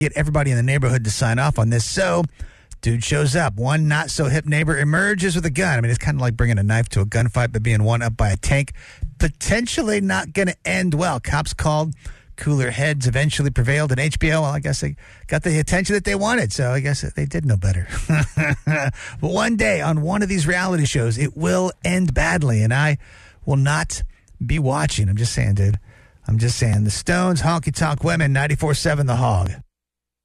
get everybody in the neighborhood to sign off on this. So, dude shows up. One not-so-hip neighbor emerges with a gun. I mean, it's kind of like bringing a knife to a gunfight, but being one up by a tank. Potentially not going to end well. Cops called. Cooler heads eventually prevailed, and HBO, well, I guess they got the attention that they wanted, so I guess they did know better. But one day on one of these reality shows, it will end badly, and I will not be watching. I'm just saying, dude. I'm just saying. The Stones, Honky Tonk Women, 94.7 The Hog.